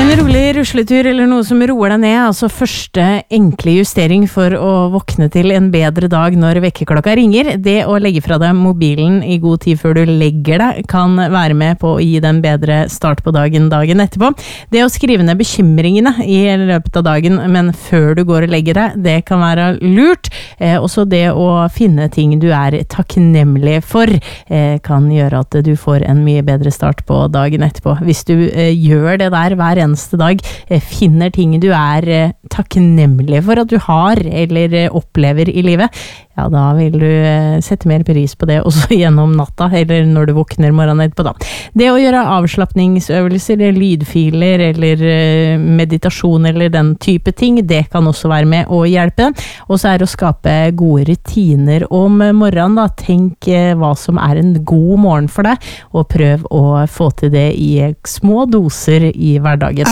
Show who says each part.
Speaker 1: En rolig rusletur eller noe som roer deg ned, altså første enkle justering for å våkne til en bedre dag når vekkerklokka ringer. Det å legge fra deg mobilen i god tid før du legger deg kan være med på å gi deg en bedre start på dagen etterpå. Det å skrive ned bekymringene i løpet av dagen, men før du går og legger deg, det kan være lurt. Også det å finne ting du er takknemlig for kan gjøre at du får en mye bedre start på dagen etterpå. Hvis du gjør det der hver eneste dag, finner ting du er takknemlig for at du har eller opplever i livet, ja, da vil du sette mer pris på det også gjennom natta, eller når du våkner morgenen etterpå da. Det å gjøre avslappningsøvelser, lydfiler eller meditasjon eller den type ting, det kan også være med å hjelpe. Og så er det å skape gode rutiner om morgenen da. Tenk hva som er en god morgen for deg, og prøv å få til det i små doser i hverdagen.